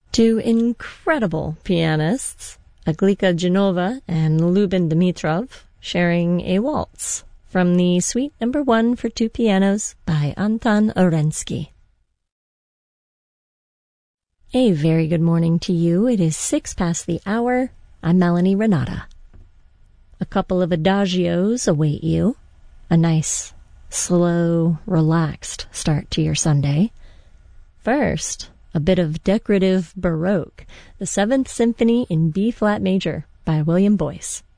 Two incredible pianists, Aglika Genova and Lubin Dimitrov, sharing a waltz from the Suite No. 1 for two pianos by Anton Orensky. A very good morning to you. It is 6 past the hour. I'm Melanie Renata. A couple of adagios await you. A nice, slow, relaxed start to your Sunday. First, a bit of decorative Baroque, the 7th Symphony in B-flat major by William Boyce.